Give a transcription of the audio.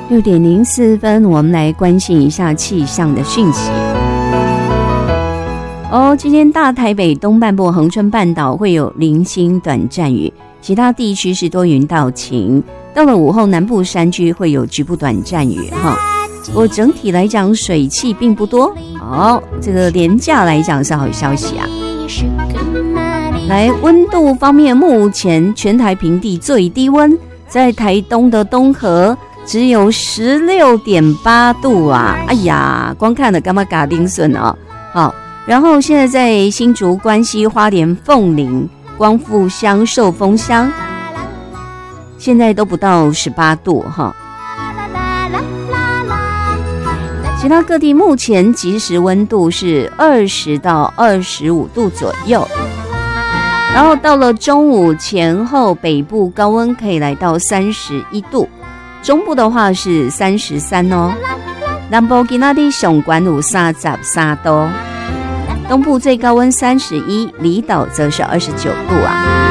6:04，我们来关心一下气象的讯息。今天大台北东半部、恒春半岛会有零星短暂雨，其他地区是多云到晴。到了午后，南部山区会有局部短暂雨哈。不过整体来讲，水汽并不多。这个连假来讲是好消息啊。来，温度方面，目前全台平地最低温在台东的东河只有16.8度啊！哎呀，光看了干嘛嘎丁笋哦。好，然后现在在新竹、关西、花莲、凤林、光复乡、寿丰乡，现在都不到18度哈。其他各地目前即时温度是20到25度左右。然后到了中午前后，北部高温可以来到31度，中部的话是33哦。南部今天上关有33度，东部最高温31，离岛则是29度啊。